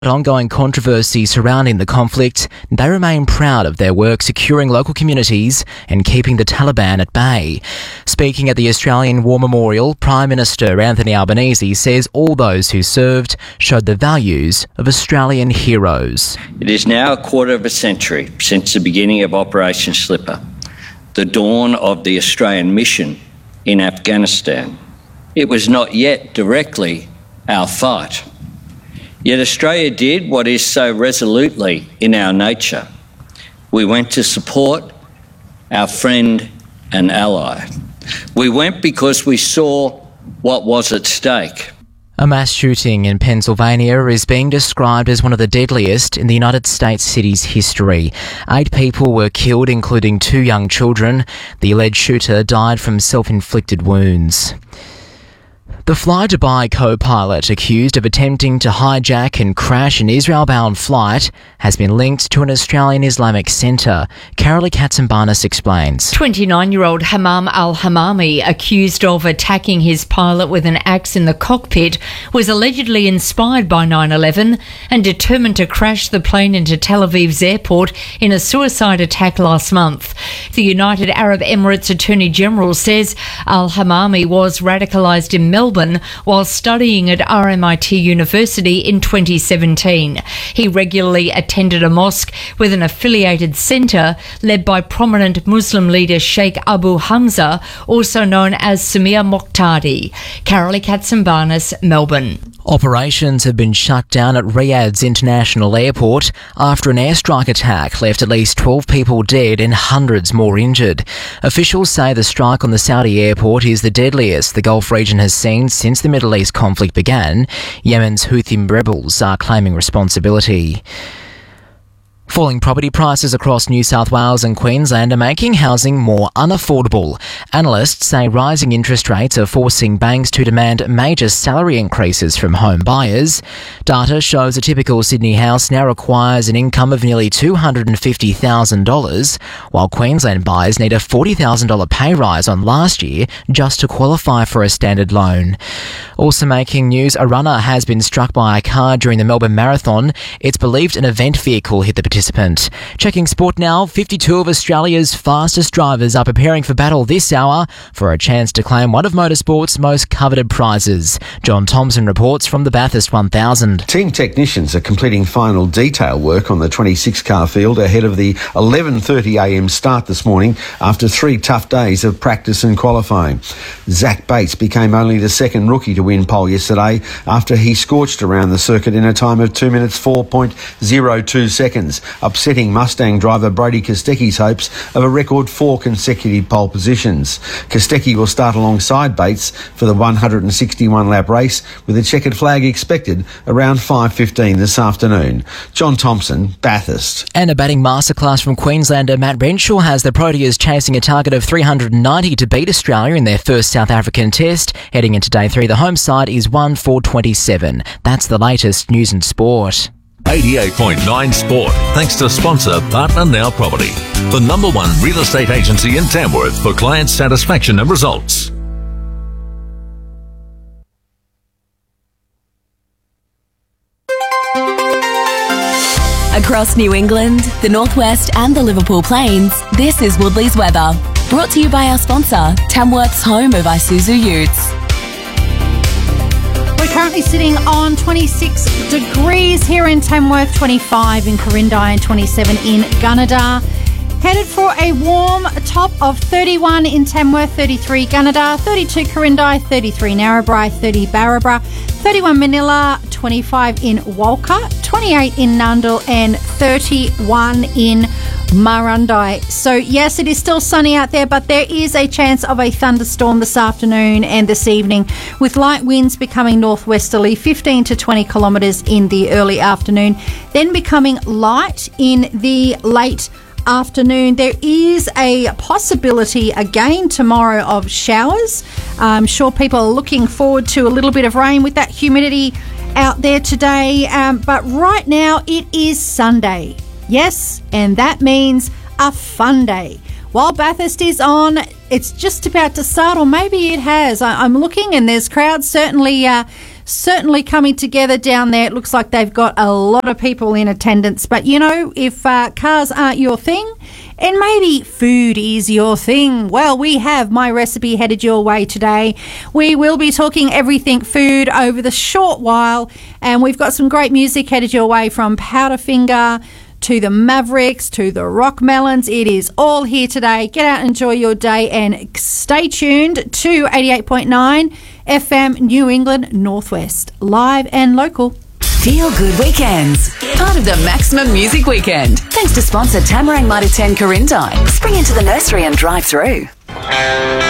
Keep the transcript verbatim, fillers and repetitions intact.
Ongoing controversy surrounding the conflict, they remain proud of their work securing local communities and keeping the Taliban at bay. Speaking at the Australian War Memorial, Prime Minister Anthony Albanese says all those who served showed the values of Australian heroes. It is now a quarter of a century since the beginning of Operation Slipper, the dawn of the Australian mission in Afghanistan. It was not yet directly our fight. Yet Australia did what is so resolutely in our nature. We went to support our friend and ally. We went because we saw what was at stake. A mass shooting in Pennsylvania is being described as one of the deadliest in the United States city's history. Eight people were killed, including two young children. The alleged shooter died from self-inflicted wounds. The Fly Dubai co-pilot accused of attempting to hijack and crash an Israel-bound flight has been linked to an Australian Islamic centre. Carolee Katsimbarnis explains. twenty-nine-year-old Hammam al-Hammami, accused of attacking his pilot with an axe in the cockpit, was allegedly inspired by nine eleven and determined to crash the plane into Tel Aviv's airport in a suicide attack last month. The United Arab Emirates Attorney General says al-Hammami was radicalised in Melbourne while studying at R M I T University in twenty seventeen. He regularly attended a mosque with an affiliated centre led by prominent Muslim leader Sheikh Abu Hamza, also known as Samir Moqtadi. Carolee Katsimbarnis, Melbourne. Operations have been shut down at Riyadh's International Airport after an airstrike attack left at least twelve people dead and hundreds more injured. Officials say the strike on the Saudi airport is the deadliest the Gulf region has seen since the Middle East conflict began. Yemen's Houthi rebels are claiming responsibility. Falling property prices across New South Wales and Queensland are making housing more unaffordable. Analysts say rising interest rates are forcing banks to demand major salary increases from home buyers. Data shows a typical Sydney house now requires an income of nearly two hundred fifty thousand dollars, while Queensland buyers need a forty thousand dollars pay rise on last year just to qualify for a standard loan. Also making news, a runner has been struck by a car during the Melbourne Marathon. It's believed an event vehicle hit the participant. Checking sport now, fifty-two of Australia's fastest drivers are preparing for battle this hour for a chance to claim one of motorsport's most coveted prizes. John Thompson reports from the Bathurst one thousand. Team technicians are completing final detail work on the twenty-six car field ahead of the eleven thirty a m start this morning after three tough days of practice and qualifying. Zach Bates became only the second rookie to win pole yesterday after he scorched around the circuit in a time of two minutes four point oh two seconds. Upsetting Mustang driver Brody Kostecki's hopes of a record four consecutive pole positions. Kostecki will start alongside Bates for the one hundred sixty-one lap race, with a checkered flag expected around five fifteen this afternoon. John Thompson, Bathurst. And a batting masterclass from Queenslander Matt Renshaw has the Proteas chasing a target of three hundred ninety to beat Australia in their first South African test. Heading into day three, the home side is one four twenty-seven. That's the latest news and sport. eighty-eight point nine Sport, thanks to sponsor Partner Now Property, the number one real estate agency in Tamworth for client satisfaction and results. Across New England, the Northwest and the Liverpool Plains, this is Woodley's weather. Brought to you by our sponsor, Tamworth's home of Isuzu Utes. We're currently sitting on twenty-six degrees here in Tamworth, twenty-five in Corindi and twenty-seven in Gunnedah. Headed for a warm top of thirty-one in Tamworth, thirty-three Gunnedah, thirty-two Corindi, thirty-three Narrabri, thirty Barabra, thirty-one Manila, twenty-five in Walcott, twenty-eight in Nundle and thirty-one in Marundi. So yes, it is still sunny out there, but there is a chance of a thunderstorm this afternoon and this evening, with light winds becoming northwesterly, fifteen to twenty kilometres in the early afternoon, then becoming light in the late afternoon. There is a possibility again tomorrow of showers. I'm sure people are looking forward to a little bit of rain with that humidity out there today, um, but right now it is Sunday. Yes, and that means a fun day. While Bathurst is on, it's just about to start, or maybe it has. I, I'm looking and there's crowds certainly uh, certainly coming together down there. It looks like they've got a lot of people in attendance. But, you know, if uh, cars aren't your thing, and maybe food is your thing, well, we have My Recipe headed your way today. We will be talking everything food over the short while, and we've got some great music headed your way from Powderfinger to the Mavericks to the Rock Melons. It is all here today. Get out and enjoy your day, and stay tuned to eighty-eight point nine F M New England Northwest, live and local. Feel Good Weekends, part of the Maximum Music Weekend. Thanks to sponsor Tamarang Mitre ten Corindai. Spring into the nursery and drive through.